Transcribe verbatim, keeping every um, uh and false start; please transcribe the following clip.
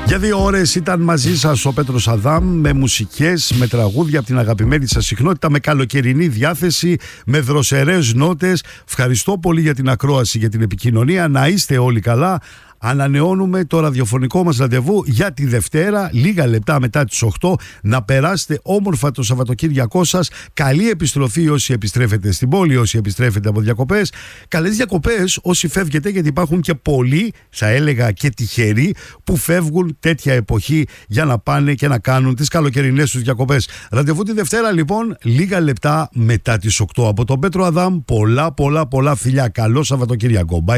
Για δύο ώρες ήταν μαζί σας ο Πέτρος Αδάμ, με μουσικές, με τραγούδια από την αγαπημένη σας συχνότητα, με καλοκαιρινή διάθεση, με δροσερές νότες. Ευχαριστώ πολύ για την ακρόαση, για την επικοινωνία. Να είστε όλοι καλά. Ανανεώνουμε το ραδιοφωνικό μας ραντεβού για τη Δευτέρα, λίγα λεπτά μετά τις οκτώ. Να περάσετε όμορφα το Σαββατοκύριακό σας. Καλή επιστροφή όσοι επιστρέφετε στην πόλη, όσοι επιστρέφετε από διακοπές. Καλές διακοπές όσοι φεύγετε, γιατί υπάρχουν και πολλοί, θα έλεγα και τυχεροί, που φεύγουν τέτοια εποχή για να πάνε και να κάνουν τις καλοκαιρινές τους διακοπές. Ραντεβού τη Δευτέρα λοιπόν, λίγα λεπτά μετά τις οκτώ. Από τον Πέτρο Αδάμ, πολλά πολλά πολλά φιλιά. Καλό Σαββατοκύριακο. Bye.